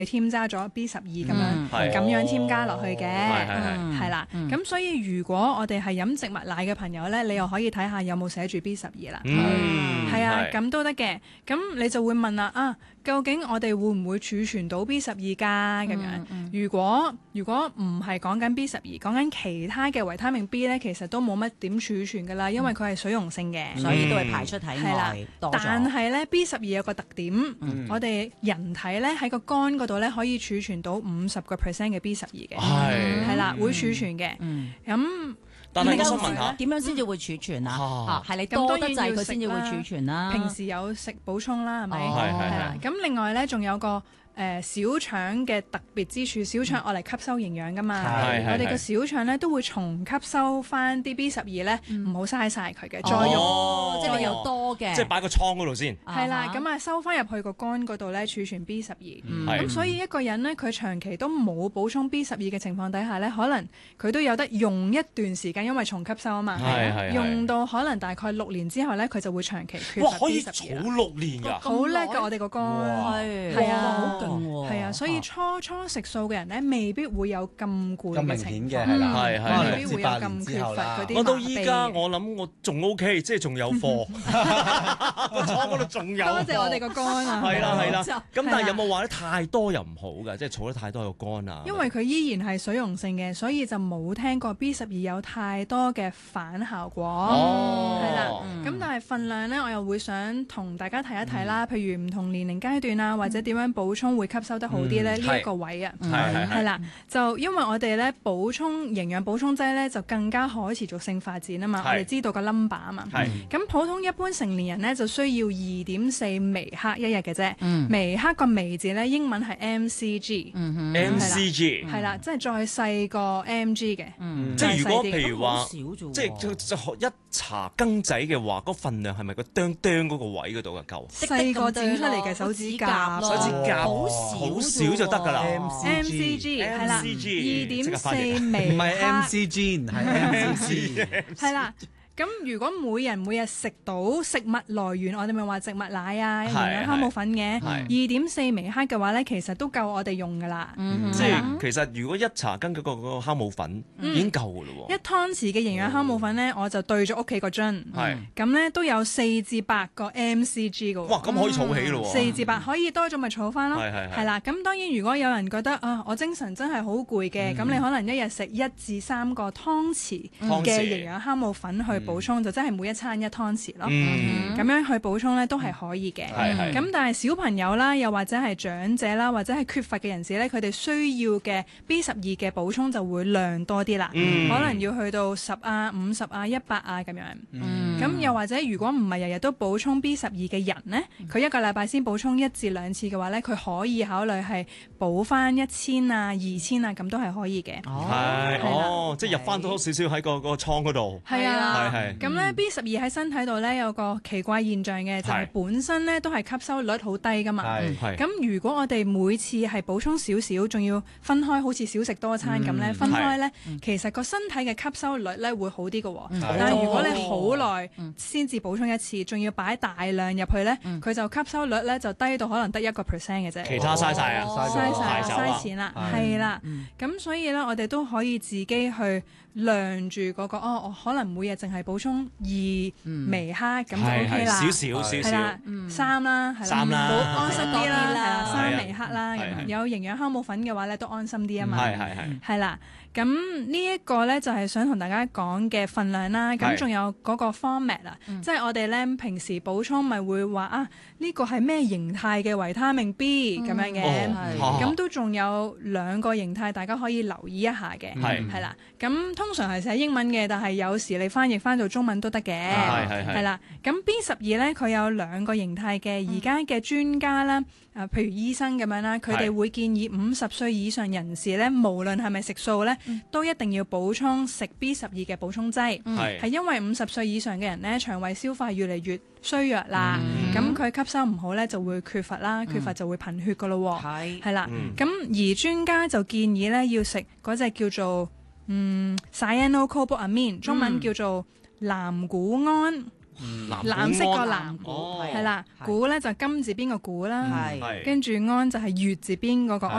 添加咗 B12咁樣添加落去嘅，係啦。咁所以如果我哋係飲植物奶嘅朋友咧，你又可以睇下有冇寫住 B12啦。係啊，咁都得嘅。咁你就會問啦，究竟我哋會唔會儲存到 B12㗎？咁樣，如果唔係講緊 B12，講緊其他嘅維他命 B 咧，其實都冇乜點儲存㗎啦，因為佢係水溶性嘅， 所以都係排出體外多咗。 但係咧 B12有個特點，我哋人體咧喺個肝嗰度咧可以儲存到50%嘅 B12嘅，係啦，會儲存嘅。咁但係我想問下， 點樣先至會儲存啊？係你多得滯佢先至會儲存啦。 平時有食補充啦，係咪？ 係啦。 咁另外咧，仲有個小腸嘅特別之處，小腸我嚟吸收營養噶嘛。我哋個小腸咧都會重吸收翻啲 B12咧，唔好嘥晒佢嘅，再用， 即係你有多嘅， 即係擺個倉嗰度先。 係啦，咁收翻入去個肝嗰度咧儲存 B12。咁所以一個人咧，佢長期都冇補充 B12嘅情況底下咧，可能佢都有得用一段時間，因為重吸收啊嘛。用到可能大概6年之後咧，佢就會長期缺乏 B12。 哇！可以儲6年㗎， 好叻㗎！我哋個肝係啊。係啊，所以初食素嘅人咧，未必會有咁攰嘅情況，未必會有咁缺乏嗰啲。 我到依家我諗我仲 OK， 即係仲有貨，個倉嗰度仲有。 多謝我哋個肝啊！ 係啦。咁但係有冇話咧太多又唔好㗎？即係儲得太多個肝啊？ 因為佢依然係水溶性嘅，所以就冇聽過 B12有太多嘅反效果。係啦，咁但係份量咧，我又會想同大家提一提啦。譬如唔同年齡階段啊，或者點樣補充會吸收得好啲咧？呢一個位啊，係啦，就因為我哋咧補充營養補充劑咧，就更加可持續性發展啊嘛。我哋知道個 number 啊嘛。咁普通一般成年人咧就需要2.4微克一日嘅啫。微克個微字咧英文係 mcg。 mcg 係啦，即係再細個 mg 嘅。 即係如果譬如話，即係一茶羹仔嘅話，嗰份量係咪個釘嗰個位嗰度嘅夠？ 細個整出嚟嘅手指甲， 好少就得㗎啦。 mcg 係啦，2.4微克， 唔係 mcg 係 mcg 係啦。咁如果每日食到食物來源，我哋咪話植物奶啊、營養酵母粉嘅2.4微克嘅話咧，其實都夠我哋用㗎啦。 即係其實如果一茶羹嗰個酵母粉已經夠㗎咯喎。 1湯匙嘅營養酵母粉咧，我就對咗屋企個樽，咁咧都有4至8個 mcg 㗎喎。 哇！咁可以儲起咯喎。 4至8可以多咗咪儲翻咯。係啦。咁當然如果有人覺得我精神真係好攰嘅，咁你可能一日食1至3個湯匙嘅營養酵母粉去補充，就真係每一餐1湯匙咯。咁樣去補充咧都係可以嘅。咁但係小朋友啦，又或者係長者啦，或者係缺乏嘅人士咧，佢哋需要嘅 B12嘅補充就會量多啲啦。可能要去到10啊、50啊、100啊咁樣。咁又或者如果唔係日日都補充 B12嘅人咧，佢一個禮拜先補充1至2次嘅話咧，佢可以考慮係補翻1000啊、2000啊，咁都係可以嘅。 即係入翻多少少喺個倉嗰度。 係啊，咁咧 B12喺身體度咧有個奇怪現象嘅，就係本身咧都係吸收率好低噶嘛。咁如果我哋每次係補充少少，仲要分開，好似少食多餐咁咧，分開咧，其實個身體嘅吸收率咧會好啲嘅。但係如果你好耐先至補充一次，仲要擺大量入去咧，佢就吸收率咧就低到可能得1% 嘅啫。 其他嘥晒啊， 嘥錢啦，係啦。咁所以咧，我哋都可以自己去量住嗰個我可能每日淨係補充2微克咁就 OK 啦， 少少 ，3啦， 係啦， 安心啲啦，係啦，3微克啦，有營養酵母粉嘅話咧都安心啲啊嘛，係啦。咁呢一個咧就係想同大家講嘅份量啦，咁仲有嗰個 format 啊，即係我哋咧平時補充咪會話呢個係咩形態嘅維他命 B 咁樣嘅，咁都仲有2個形態大家可以留意一下嘅，係啦。咁通常係寫英文嘅，但係有時你翻譯翻做中文都得嘅，係啦。咁 B12咧佢有2個形態嘅，而家嘅專家啦。譬如醫生咁樣啦，佢哋會建議50歲以上人士咧，無論係咪食素咧，都一定要補充食 B12嘅補充劑。係因為50歲以上嘅人咧，腸胃消化越嚟越衰弱啦，咁佢吸收唔好咧，就會缺乏啦，缺乏就會貧血噶咯。係啦，咁而專家就建議咧，要食嗰隻叫做cyanocobalamin，中文叫做藍谷胺藍色個藍，係啦，古咧就金字邊個古啦，跟住安就係月字邊嗰個安